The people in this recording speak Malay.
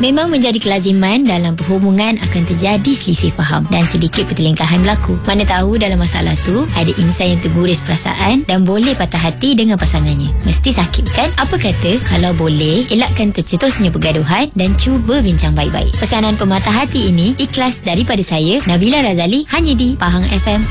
Memang menjadi kelaziman dalam perhubungan akan terjadi selisih faham dan sedikit pertelingkahan berlaku. Mana tahu dalam masalah tu ada insan yang terguris perasaan dan boleh patah hati dengan pasangannya. Mesti sakit kan? Apa kata kalau boleh elakkan tercetusnya pergaduhan dan cuba bincang baik-baik. Pesanan pematah hati ini ikhlas daripada saya, Nabila Razali, hanya di Pahang FM